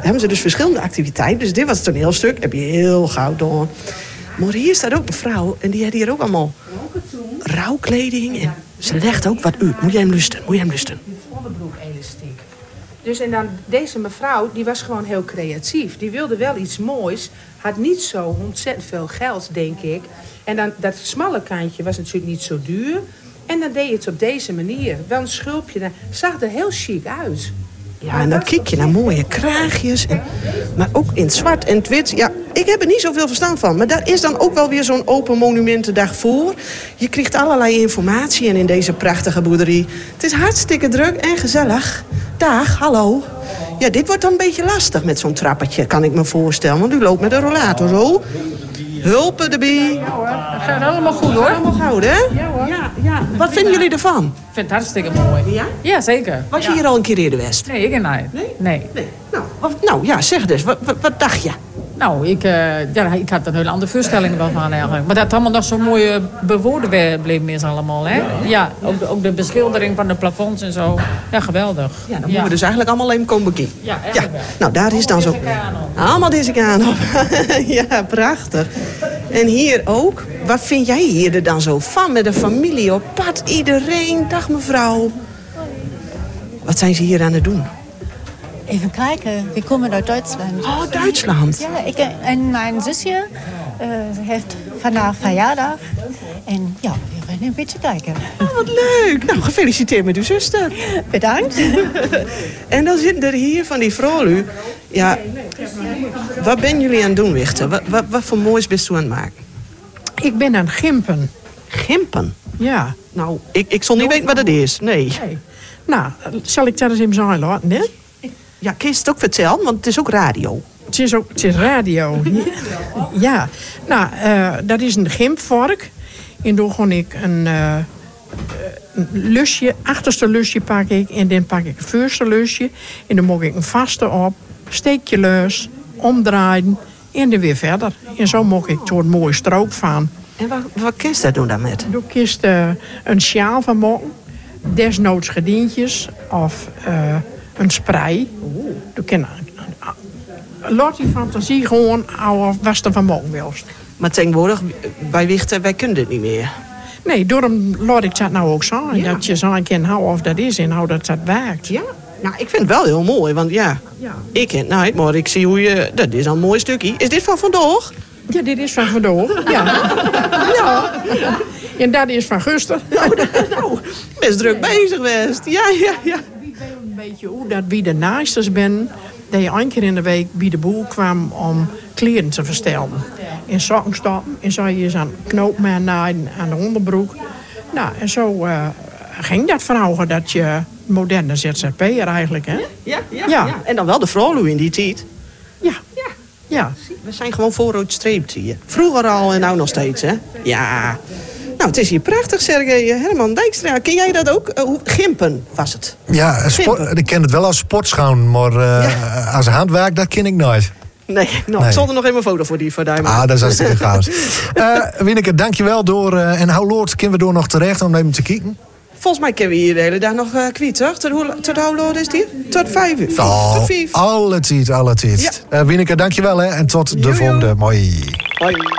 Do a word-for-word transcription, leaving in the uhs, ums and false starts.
hebben ze dus verschillende activiteiten. Dus dit was het toneelstuk. Heb je heel gauw door. Maar hier staat ook een vrouw. En die had hier ook allemaal rouwkleding. En ze legt ook wat uit. Moet jij hem lusten? Moet jij hem lusten? Onderbroek elastiek. Dus en dan deze mevrouw, die was gewoon heel creatief. Die wilde wel iets moois. Had niet zo ontzettend veel geld, denk ik. En dan dat smalle kantje was natuurlijk niet zo duur. En dan deed je het op deze manier. Wel een schulpje. Dan zag er heel chic uit. Ja, en dan kijk je naar mooie kraagjes. En, maar ook in het zwart en het wit. Ja, ik heb er niet zoveel verstand van. Maar daar is dan ook wel weer zo'n open monumentendag voor. Je krijgt allerlei informatie en in deze prachtige boerderie. Het is hartstikke druk en gezellig. Dag, hallo. Ja, dit wordt dan een beetje lastig met zo'n trappetje, kan ik me voorstellen. Want u loopt met een rollator zo. Hulpen erbij. Ja hoor, dat gaat allemaal goed hoor. Allemaal goud, hè? Ja hoor. Ja, ja. Wat vinden jullie ervan? Ik vind het hartstikke mooi. Ja? Ja, zeker. Was je ja. hier al een keer eerder geweest? Nee, ik en nee. Nee? Nee. Nee. Nou, wat, nou ja, zeg dus. Wat, wat, wat dacht je? Nou, ik, uh, ja, ik had een hele andere voorstelling wel van eigenlijk. Maar dat het allemaal nog zo mooi uh, bewoorden bleef is allemaal, hè? Ja, ook de, ook de beschildering van de plafonds en zo. Ja, geweldig. Ja, dan moeten we dus eigenlijk allemaal even komen bekijken. Ja, eigenlijk wel. Nou, daar is dan zo... Allemaal deze kant op. Ja, prachtig. En hier ook. Wat vind jij hier er dan zo van met de familie op pad? Iedereen. Dag mevrouw. Wat zijn ze hier aan het doen? Even kijken, we komen uit Duitsland. Oh, Duitsland. Ja, ik en mijn zusje uh, heeft vandaag verjaardag. En ja, we gaan een beetje kijken. Oh, wat leuk. Nou, gefeliciteerd met uw zuster. Bedankt. En dan zitten er hier van die vrouwen. Ja, wat ben jullie aan het doen, Wichte? Wat, wat, wat voor moois bent u aan het maken? Ik ben aan het gimpen. Gimpen? Ja. Nou, ik, ik zal niet weten wat het is. Nee. Nee. Nou, zal ik dat eens even zijn laten, hè? Ja, kun je het ook vertellen? Want het is ook radio. Het is ook het is radio. Ja. Nou, uh, dat is een gimpvork. En dan ga ik een, uh, een lusje, achterste lusje pak ik. En dan pak ik het voorste lusje. En dan mag ik een vaste op. Steek je leus, omdraaien. En dan weer verder. En zo mag ik door een mooie strook van. En wat, wat kun je dat doen dan met? Doe ik uh, een sjaal van maken. Desnoods gedientjes. Of uh, een sprei. Doe ik een, laat die fantasie gewoon houden was er van morgen wilst. Maar tegenwoordig, bij Wichten, wij kunnen dit niet meer. Nee, daarom laat ik dat nou ook zo. Ja. Dat je zo kan houden of dat is en hoe dat, dat werkt. Ja? Nou, ik vind het wel heel mooi, want ja, Ja. ik ken het nooit, maar ik zie hoe je... Dat is al een mooi stukje. Is dit van vandaag? Ja, dit is van vandaag. Ja. Ja. En dat is van Guster. Nou, best druk bezig geweest. Ja, ja, ja. Ik weet een beetje hoe dat wie de naaisters ben. Dat je één keer in de week bij de boel kwam om kleren te verstellen. In sokken stoppen. En zo je zo'n knoop mee naaien aan de onderbroek. Nou, en zo uh, ging dat vroeger dat je moderne Z Z P'er eigenlijk, hè? Ja, ja, Ja. ja. En dan wel de vrouwen in die tijd. Ja. Ja. Ja. We zijn gewoon vooruit streept hier. Vroeger al en nou nog steeds, hè? Ja. Nou, het is hier prachtig, Sergej. Herman Dijkstra, ken jij dat ook? Uh, hoe- Gimpen was het. Ja, sport, ik ken het wel als sportschoon, maar uh, Ja. als handwerk, dat ken ik nooit. Nee, nou, Nee. ik zal er nog even een foto voor die voor daar maken. Ah, dat is hartstikke gaaf. uh, Wieneke, dankjewel door. Uh, en hoe laat kunnen we door nog terecht om even te kijken? Volgens mij kunnen we hier de hele dag nog uh, kwijt, toch? Tot hoe, tot hoe laat is die? Tot vijf uur. Oh, Tot vijf. alle tijd, alle tijd. Uh, Wieneke, dankjewel hè, en tot de Jojo. volgende. Mooi. Hoi.